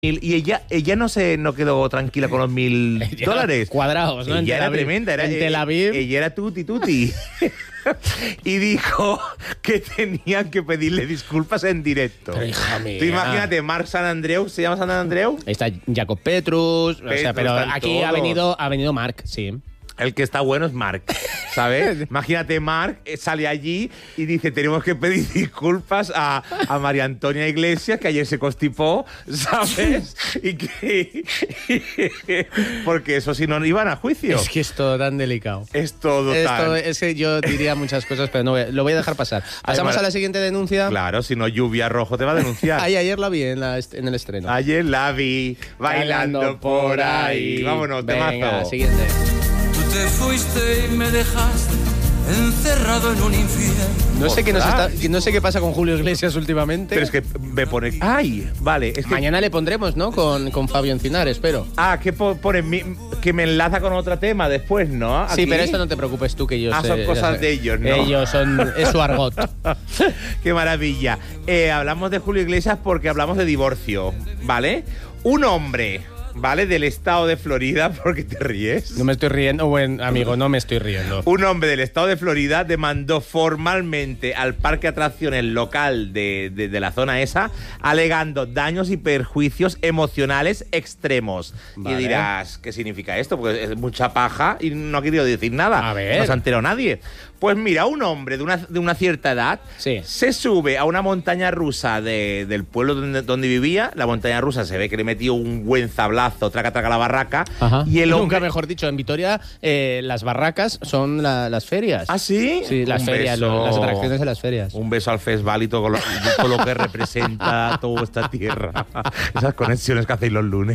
Y ella no quedó tranquila con los $1.000. Cuadrados, ¿no? Ella era tremenda. En Tel Aviv. Ella era tuti. Y dijo que tenían que pedirle disculpas en directo. Pero, hija mía. Tú imagínate, Marc Sant Andreu, ¿se llama Sant Andreu? Está Jacob Petrus, pero aquí ha venido Marc, sí. El que está bueno es Marc, ¿sabes? Imagínate, Marc sale allí y dice, tenemos que pedir disculpas a María Antonia Iglesias, que ayer se constipó, ¿sabes? Porque eso si no iban a juicio. Es que es todo tan delicado. Es todo tan... Es que yo diría muchas cosas, pero no lo voy a dejar pasar. ¿Pasamos a la siguiente denuncia? Claro, si no Lluvia Rojo te va a denunciar. Ayer la vi en el estreno. Ayer la vi bailando por ahí. Vámonos, venga, temazo. Siguiente. Te fuiste y me dejaste encerrado en un infierno. No sé qué pasa con Julio Iglesias últimamente. Pero es que me pone... ¡Ay! Vale, es que... Mañana le pondremos, ¿no? Con Fabio Encinar, espero. Que pone que me enlaza con otro tema después, ¿no? Sí, pero esto no te preocupes tú, que ellos... son cosas de ellos, ¿no? Es su argot. ¡Qué maravilla! Hablamos de Julio Iglesias porque hablamos de divorcio, ¿vale? Un hombre... ¿Vale? Del estado de Florida, ¿por qué te ríes? No me estoy riendo, buen amigo, no me estoy riendo. Un hombre del estado de Florida demandó formalmente al parque de atracciones local de la zona esa, alegando daños y perjuicios emocionales extremos. Vale. Y dirás, ¿qué significa esto? Porque es mucha paja y no ha querido decir nada. A ver. No se ha enterado nadie. Pues mira, un hombre de una cierta edad se sube a una montaña rusa del pueblo donde vivía. La montaña rusa se ve que le metió un buen sablazo, traca la barraca. Ajá. Y el hombre... Nunca mejor dicho, en Vitoria las barracas son las ferias. ¿Ah, sí? Sí, las ferias, las atracciones de las ferias. Un beso al festival y todo lo que representa toda esta tierra. Esas conexiones que hacéis los lunes.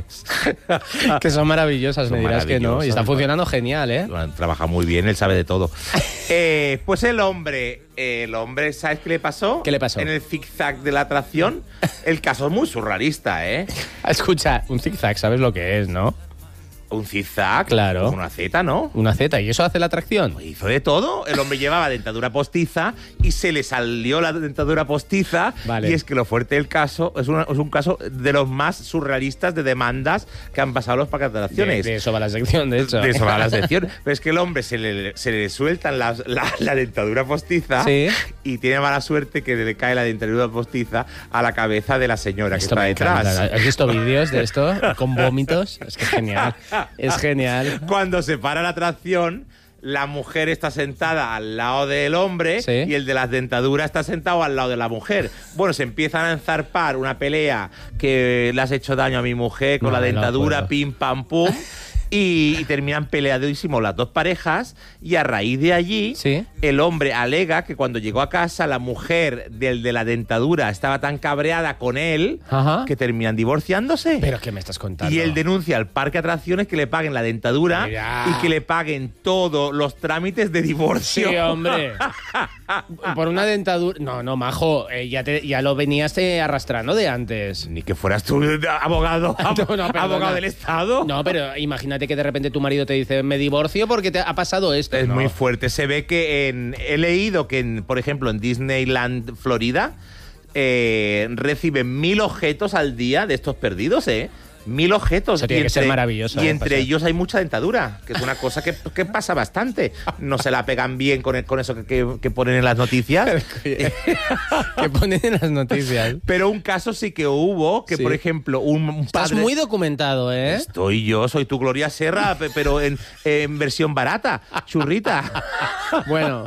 Que son maravillosas, me dirás que no. Y está funcionando genial, ¿eh? Trabaja muy bien, él sabe de todo. Pues el hombre, ¿sabes qué le pasó? ¿Qué le pasó? En el zigzag de la atracción. El caso es muy surrealista, ¿eh? Escucha, un zigzag, ¿sabes lo que es, no? Un zigzag, claro. Una Z, ¿no? Una Z, ¿y eso hace la atracción? Pues hizo de todo. El hombre llevaba dentadura postiza y se le salió la dentadura postiza. Vale. Y es que lo fuerte del caso es un caso de los más surrealistas de demandas que han pasado los parques de atracciones. De eso va la sección, de hecho. De eso va la sección. Pero es que el hombre se le sueltan la dentadura postiza. ¿Sí? Y tiene mala suerte que le cae la dentadura postiza a la cabeza de la señora que está detrás. ¿Has visto vídeos de esto con vómitos? Es que es genial. Es genial. Cuando se para la atracción, la mujer está sentada al lado del hombre y el de las dentaduras está sentado al lado de la mujer. Bueno, se empiezan a enzarpar una pelea que le has hecho daño a mi mujer con la dentadura, pim, pam, pum. Y terminan peleadísimos las dos parejas y a raíz de allí el hombre alega que cuando llegó a casa la mujer del de la dentadura estaba tan cabreada con él que terminan divorciándose. ¿Pero qué me estás contando? Y él denuncia al parque de atracciones que le paguen la dentadura y que le paguen todos los trámites de divorcio. Sí, hombre. Por una dentadura... No, majo, ya lo venías arrastrando de antes. Ni que fueras tú abogado abogado del Estado. No, pero imagínate que de repente tu marido te dice me divorcio porque te ha pasado esto. Es muy fuerte. Se ve que he leído que, por ejemplo, en Disneyland, Florida, reciben 1.000 objetos al día de estos perdidos, 1.000 objetos. Eso tiene que ser maravilloso. Y entre ellos hay mucha dentadura, que es una cosa que pasa bastante. No se la pegan bien con eso que ponen en las noticias. Que ponen en las noticias. Pero un caso sí que hubo, que por ejemplo, un padre... Estás muy documentado, ¿eh? Soy tu Gloria Serra, pero en versión barata, churrita. Bueno.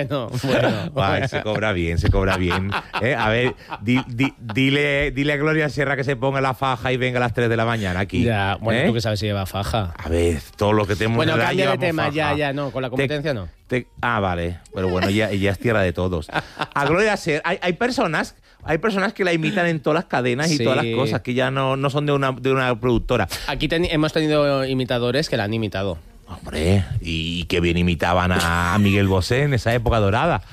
Ay, se cobra bien. A ver, dile a Gloria Serra que se ponga la faja y venga a las 3 de la mañana aquí. Ya, bueno, tú que sabes si lleva faja. A ver, todo lo que tenemos... Bueno, cambia de tema, ya, no, con la competencia no. Vale, pero bueno, ya es tierra de todos. A Gloria Serra, hay personas que la imitan en todas las cadenas y todas las cosas, que ya no son de una productora. Aquí hemos tenido imitadores que la han imitado. Hombre, y que bien imitaban a Miguel Bosé en esa época dorada,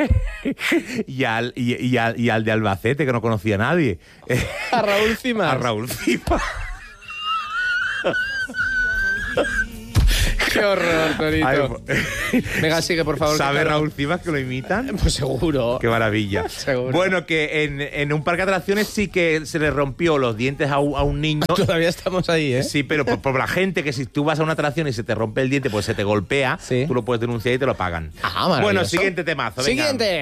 y al de Albacete, que no conocía a nadie. A Raúl Cimas. A Raúl Cimas. Qué horror, Torito. Venga, sigue, por favor. ¿Sabe Raúl Civas que lo imitan? Pues seguro. Qué maravilla. Seguro. Bueno, que en un parque de atracciones sí que se le rompió los dientes a un niño. Todavía estamos ahí, ¿eh? Sí, pero por la gente, que si tú vas a una atracción y se te rompe el diente, pues se te golpea, tú lo puedes denunciar y te lo pagan. Ah, maravilloso. Bueno, siguiente temazo. Venga. Siguiente.